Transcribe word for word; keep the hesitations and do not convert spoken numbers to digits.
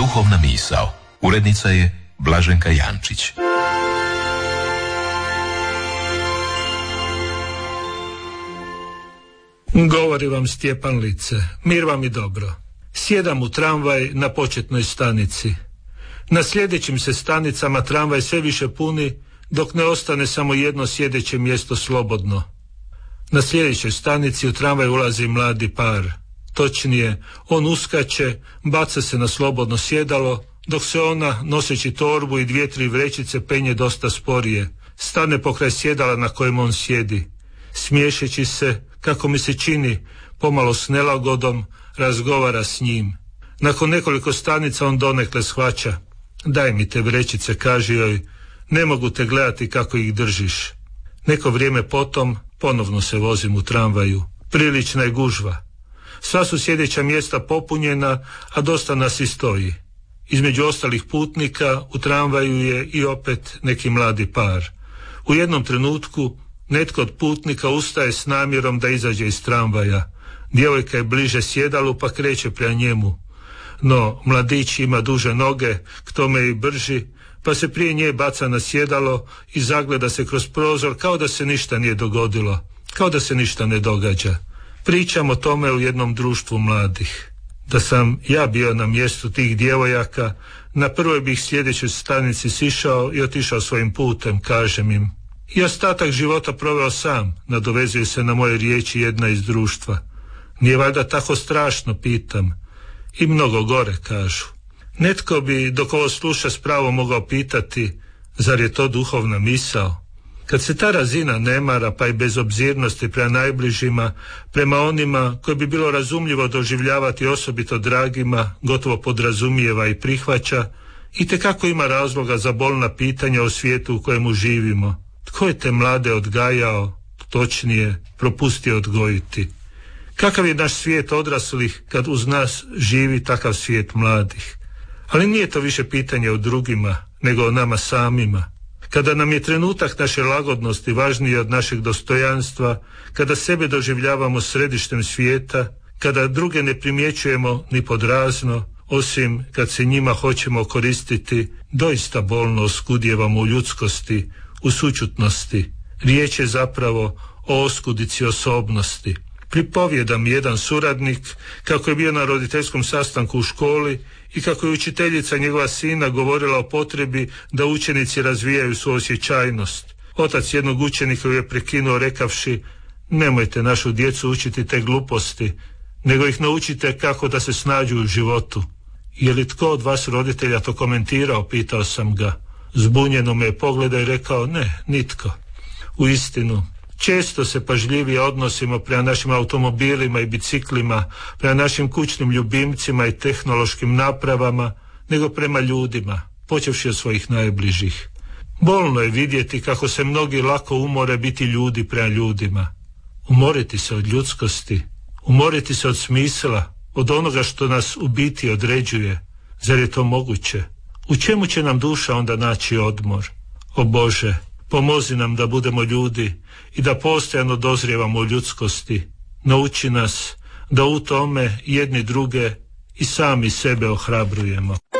Duhovna misao. Urednica je Blaženka Jančić. Govori vam Stjepan Lice. Mir vam i dobro. Sjedam u tramvaj na početnoj stanici. Na sljedećim se stanicama tramvaj sve više puni, dok ne ostane samo jedno sjedeće mjesto slobodno. Na sljedećoj stanici u tramvaj ulazi mladi par. Točnije, on uskače, baca se na slobodno sjedalo, dok se ona, noseći torbu i dvije, tri vrećice, penje dosta sporije. Stane pokraj sjedala na kojem on sjedi. Smiješeći se, kako mi se čini, pomalo s nelagodom, razgovara s njim. Nakon nekoliko stanica on donekle shvaća. Daj mi te vrećice, kaži joj, ne mogu te gledati kako ih držiš. Neko vrijeme potom ponovno se vozim u tramvaju. Prilična je gužva. Sva su sjedeća mjesta popunjena, a dosta nas i stoji. Između ostalih putnika u tramvaju je i opet neki mladi par. U jednom trenutku netko od putnika ustaje s namjerom da izađe iz tramvaja. Djevojka je bliže sjedalu pa kreće prema njemu. No, mladić ima duže noge, k tome i brži, pa se prije nje baca na sjedalo i zagleda se kroz prozor kao da se ništa nije dogodilo, kao da se ništa ne događa. Pričam o tome u jednom društvu mladih. Da sam ja bio na mjestu tih djevojaka, na prvoj bih sljedećoj stanici sišao i otišao svojim putem, kažem im. I ostatak života proveo sam, nadovezuje se na moje riječi jedna iz društva. Nije valjda tako strašno, pitam. I mnogo gore, kažu. Netko bi, dok ovo sluša, s pravom mogao pitati, zar je to duhovna misao? Kad se ta razina nemara pa i bezobzirnosti prema najbližima, prema onima koje bi bilo razumljivo doživljavati osobito dragima, gotovo podrazumijeva i prihvaća, itekako ima razloga za bolna pitanja o svijetu u kojemu živimo. Tko je te mlade odgajao, točnije, propustio odgojiti? Kakav je naš svijet odraslih kad uz nas živi takav svijet mladih? Ali nije to više pitanje o drugima, nego o nama samima. Kada nam je trenutak naše lagodnosti važniji od našeg dostojanstva, kada sebe doživljavamo središtem svijeta, kada druge ne primjećujemo ni podrazno, osim kad se njima hoćemo koristiti, doista bolno oskudijevamo u ljudskosti, u sućutnosti. Riječ je zapravo o oskudici osobnosti. Pripovijeda mi jedan suradnik kako je bio na roditeljskom sastanku u školi i kako je učiteljica njegova sina govorila o potrebi da učenici razvijaju svoju osjećajnost. Otac jednog učenika ju je prekinuo rekavši: nemojte našu djecu učiti te gluposti, nego ih naučite kako da se snađu u životu. Je li tko od vas roditelja to komentirao, pitao sam ga. Zbunjeno me je pogledao i rekao: ne, nitko. Uistinu, često se pažljivije odnosimo prema našim automobilima i biciklima, prema našim kućnim ljubimcima i tehnološkim napravama, nego prema ljudima, počevši od svojih najbližih. Bolno je vidjeti kako se mnogi lako umore biti ljudi prema ljudima. Umoriti se od ljudskosti, umoriti se od smisla, od onoga što nas u biti određuje. Zar je to moguće? U čemu će nam duša onda naći odmor? O Bože, pomozi nam da budemo ljudi i da postojano dozrijevamo u ljudskosti. Nauči nas da u tome jedni druge i sami sebe ohrabrujemo.